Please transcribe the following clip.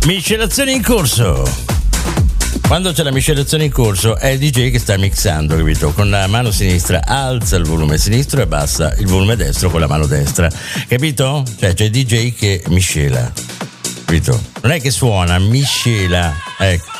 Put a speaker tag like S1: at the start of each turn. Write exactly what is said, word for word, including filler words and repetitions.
S1: Miscelazione in corso. Quando c'è la miscelazione in corso è il D J che sta mixando, capito? Con la mano sinistra alza il volume sinistro e abbassa il volume destro con la mano destra, capito? Cioè c'è il D J che miscela, capito? Non è che suona, miscela, ecco.